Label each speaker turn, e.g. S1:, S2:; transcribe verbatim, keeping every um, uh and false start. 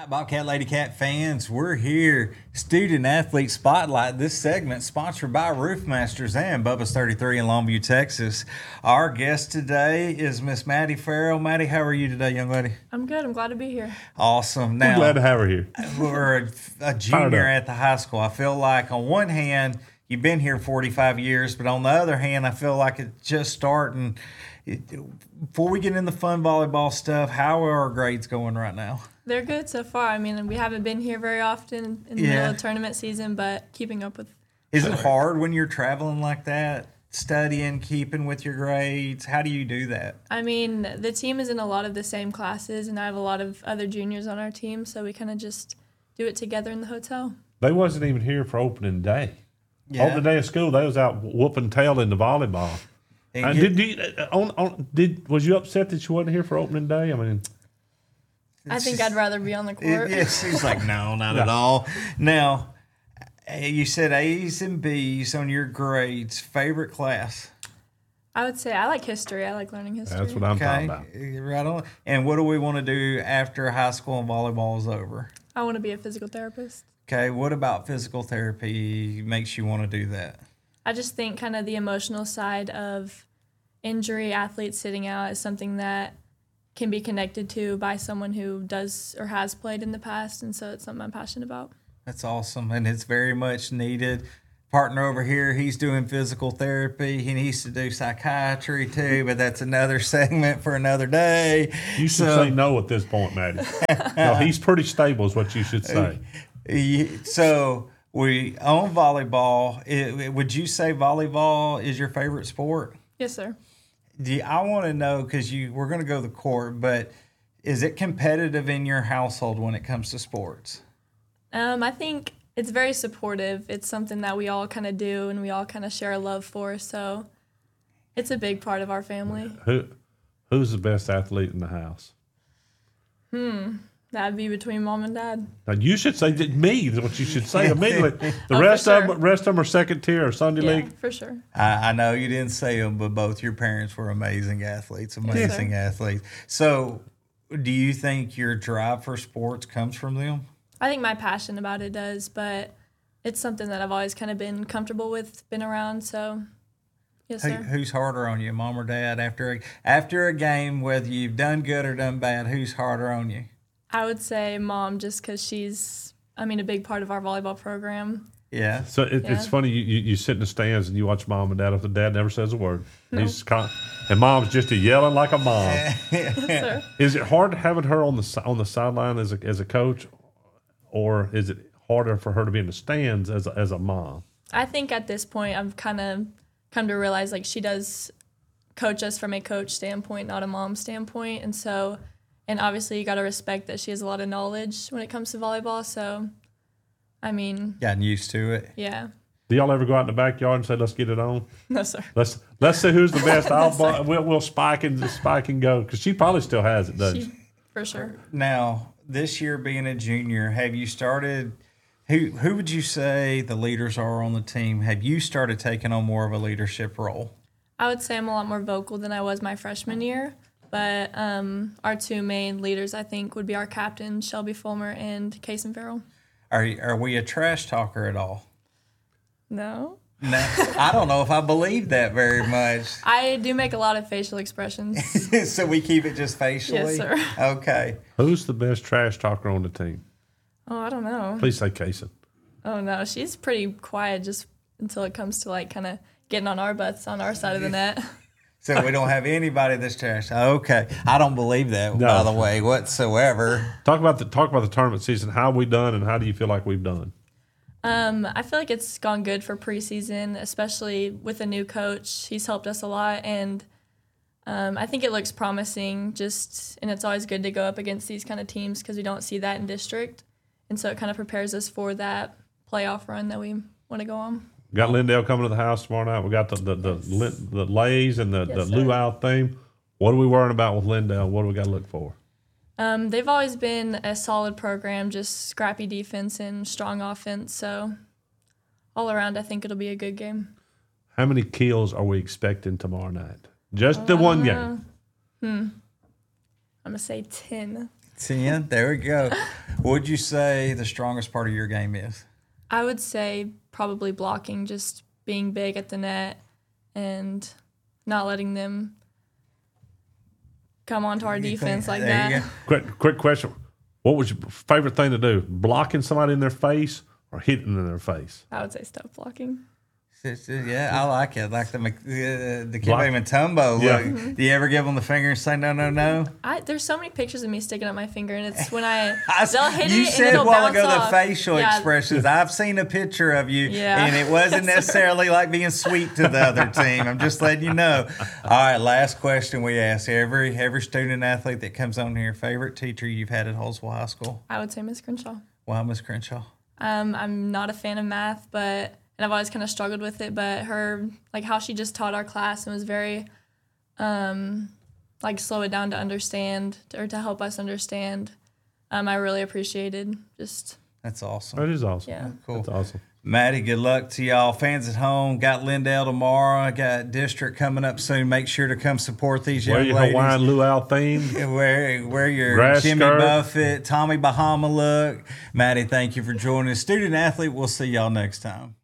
S1: Right, Bobcat Lady Cat fans, we're here. Student Athlete Spotlight. This segment sponsored by Roofmasters and Bubba's thirty-three in Longview, Texas. Our guest today is Miss Maddie Farrell. Maddie, how are you today, young lady?
S2: I'm good. I'm glad to be here.
S1: Awesome. Now,
S3: We're glad to have her here.
S1: We're a, a junior at the high school. I feel like on one hand, you've been here forty-five years, but on the other hand, I feel like it's just starting. It, before we get into the fun volleyball stuff, how are our grades going right now?
S2: They're good so far. I mean, we haven't been here very often in the
S1: Yeah.
S2: middle of tournament season, but keeping up with.
S1: Is it hard when you're traveling like that, studying, keeping with your grades? How do you do that?
S2: I mean, the team is in a lot of the same classes, and I have a lot of other juniors on our team, so we kind of just do it together in the hotel.
S3: They wasn't even here for opening day.
S1: Yeah.
S3: Opening day of school, they was out whooping tail in the volleyball.
S1: And
S3: Uh,
S1: get-
S3: did you uh, on, on did was you upset that you wasn't here for opening day? I mean,
S2: I think I'd rather be on the
S1: It,
S2: court.
S1: it seems like no, not at all. Now, eh, you said A's and B's on your grades. Favorite class?
S2: I would say I like history. I like learning history.
S3: that's what I'm talking
S1: Okay,
S3: about.
S1: eh, right on. And what do we want to do after high school and volleyball is over?
S2: I want to be a physical therapist.
S1: Okay, what about physical therapy makes you want to do that?
S2: I just think kind of the emotional side of injury, athletes sitting out is something that can be connected to by someone who does or has played in the past, and so it's something I'm passionate about.
S1: That's awesome, and it's very much needed. Partner over here, he's doing physical therapy. He needs to do psychiatry too, but that's another segment for another day.
S3: You should
S1: So-
S3: say no at this point, Maddie. No, he's pretty stable, is what you should say.
S1: You- So we on volleyball. It, it- would you say volleyball is your favorite sport?
S2: Yes, sir.
S1: Do you, I want to know because you we're going to go to the court, but is it competitive in your household when it comes to sports?
S2: Um, I think it's very supportive. It's something that we all kind of do and we all kind of share a love for, so it's a big part of our family.
S3: Who who's the best athlete in the house?
S2: That'd be between mom and dad.
S3: Now you should say that me is what you should say immediately. The
S2: Oh, for
S3: rest of
S2: sure.
S3: them, rest of them are second tier or Sunday
S2: Yeah,
S3: league.
S2: for sure.
S1: I, I know you didn't say them, but both your parents were amazing athletes, amazing
S2: sir.
S1: athletes. So, do you think your drive for sports comes from them?
S2: I think my passion about it does, but it's something that I've always kind of been comfortable with, been around, so yes,
S1: Who,
S2: sir.
S1: who's harder on you, mom or dad? After a, after a game, whether you've done good or done bad, who's harder on you?
S2: I would say mom, just because she's, I mean, a big part of our volleyball program.
S1: Yeah.
S3: So it,
S2: Yeah.
S3: it's funny you, you you sit in the stands and you watch mom and dad. If the dad never says a word, he's con- and mom's just a yelling like a mom.
S2: Yes, sir.
S3: Is it hard having her on the si- on the sideline as a as a coach, or is it harder for her to be in the stands as a, as a mom?
S2: I think at this point I've kind of come to realize like she does coach us from a coach standpoint, not a mom standpoint, and so, and obviously you got to respect that she has a lot of knowledge when it comes to volleyball. So, I mean,
S1: Gotten used to it.
S2: yeah,
S3: Do y'all ever go out in the backyard and say, "Let's get it on"?
S2: no sir.
S3: Let's let's see who's the best. I'll bu- we'll, we'll spike and spike and go because she probably still has it, doesn't she?
S2: She, for sure.
S1: Now, this year being a junior, have you started? Who who would you say the leaders are on the team? Have you started taking on more of a leadership role?
S2: I would say I'm a lot more vocal than I was my freshman year, but um, our two main leaders I think would be our captain Shelby Fulmer and Kason Farrell.
S1: Are are we a trash talker at all?
S2: No.
S1: No, I don't know if I believe that very much.
S2: I do make a lot of facial expressions.
S1: So we keep it just facially.
S2: Yes, sir.
S1: Okay.
S3: Who's the best trash talker on the team?
S2: Oh, I don't know.
S3: Please say Kason.
S2: Oh no, she's pretty quiet just until it comes to like kind of getting on our butts on our side of the net.
S1: So we don't have anybody that's trash. Okay. I don't believe that,
S3: No.
S1: by the way, whatsoever.
S3: Talk about the talk about the tournament season. How have we done, and how do you feel like we've done?
S2: Um, I feel like it's gone good for preseason, especially with a new coach. He's helped us a lot, and um, I think it looks promising. Just and it's always good to go up against these kind of teams because we don't see that in district, and so it kind of prepares us for that playoff run that we want to go on.
S3: We got Lindale coming to the house tomorrow night. We got the the the, Lin- the lays and the,
S2: Yes,
S3: the
S2: sir.
S3: luau theme. What are we worrying about with Lindale? What do we got to look for?
S2: Um, they've always been a solid program, just scrappy defense and strong offense. So all around, I think it'll be a good game.
S3: How many kills are we expecting tomorrow night? Just the one game.
S2: I'm gonna say ten.
S1: ten. There we go. What would you say the strongest part of your game is?
S2: I would say probably blocking, just being big at the net and not letting them come onto our
S1: You
S2: defense
S1: think-
S2: like
S1: there you
S2: that.
S1: go.
S3: Quick, quick question. What was your favorite thing to do? Blocking somebody in their face or hitting them in their face?
S2: I would say stop blocking.
S1: Yeah, I like it. Like the Mc- uh, the
S3: Block-
S1: Kimbe Mutombo
S3: Yeah.
S1: look.
S2: Mm-hmm.
S1: Do you ever give them the finger and say no, no, no?
S2: I there's so many pictures of me sticking up my finger, and it's when I
S1: I,
S2: they'll hit
S1: you
S2: it and
S1: said a
S2: it'll
S1: while
S2: bounce
S1: ago
S2: off.
S1: the facial
S2: Yeah.
S1: expressions. I've seen a picture of you,
S2: Yeah.
S1: and it wasn't necessarily like being sweet to the other team. I'm just letting you know. All right, last question we ask every every student athlete that comes on here. Favorite teacher you've had at Holsville High School?
S2: I would say Miss Crenshaw.
S1: Why, Miss Crenshaw?
S2: Um, I'm not a fan of math, but and I've always kind of struggled with it. But her, like how she just taught our class and was very, um, like slow it down to understand or to help us understand. Um, I really appreciated just
S1: That's awesome.
S3: That is awesome.
S2: yeah.
S1: Cool.
S3: That's awesome.
S1: Maddie, good luck to y'all. Fans at home, got Lindale tomorrow. Got District coming up soon. Make sure to come support these young
S3: Wear your
S1: ladies.
S3: Hawaiian luau theme.
S1: Wear, wear your
S3: Grass
S1: Jimmy
S3: skirt.
S1: Buffett, Tommy Bahama look. Maddie, thank you for joining us. Student Athlete, we'll see y'all next time.